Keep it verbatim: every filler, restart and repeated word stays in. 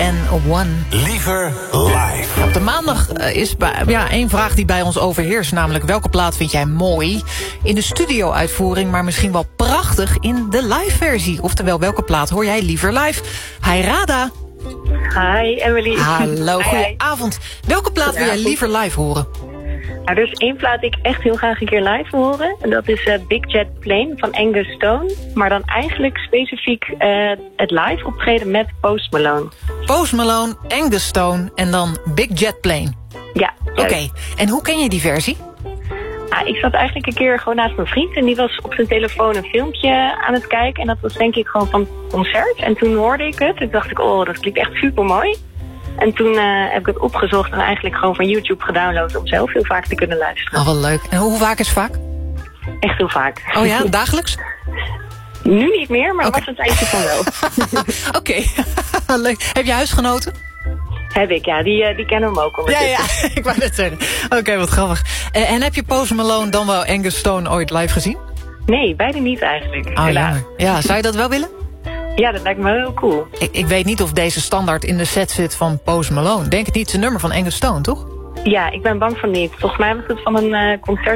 en One. Liever live. Op de maandag is bij, ja, één vraag die bij ons overheerst. Namelijk, welke plaat vind jij mooi in de studio-uitvoering, maar misschien wel prachtig in de live-versie? Oftewel, welke plaat hoor jij liever live? Hi Rada. Hi Emily. Hallo, goedenavond. Welke plaat wil jij liever live horen? Nou, er is één plaat die ik echt heel graag een keer live wil horen. En dat is uh, Big Jet Plane van Angus Stone. Maar dan eigenlijk specifiek uh, het live optreden met Post Malone. Post Malone, Angus Stone en dan Big Jet Plane. Ja. Oké, okay. En hoe ken je die versie? Ah, ik zat eigenlijk een keer gewoon naast mijn vriend. En die was op zijn telefoon een filmpje aan het kijken. En dat was denk ik gewoon van het concert. En toen hoorde ik het. En dacht ik, oh, dat klinkt echt super mooi. En toen uh, heb ik het opgezocht en eigenlijk gewoon van YouTube gedownload om zelf heel vaak te kunnen luisteren. Oh, wel leuk. En hoe vaak is vaak? Echt heel vaak. Oh ja, dagelijks? Nu niet meer, maar okay. was een tijdje van wel. Oké, okay. Leuk. Heb je huisgenoten? Heb ik, ja. Die, uh, die kennen hem ook. Ja, ja, ik wou net zeggen. Oké, okay, wat grappig. Uh, en heb je Post Malone dan wel Angus Stone ooit live gezien? Nee, beide niet eigenlijk. Oh, jammer. Ja, zou je dat wel willen? Ja, dat lijkt me heel cool. Ik, ik weet niet of deze standaard in de set zit van Post Malone. Denk het niet, het is een nummer van Angus Stone, toch? Ja, ik ben bang van niet. Volgens mij was het van een uh, concert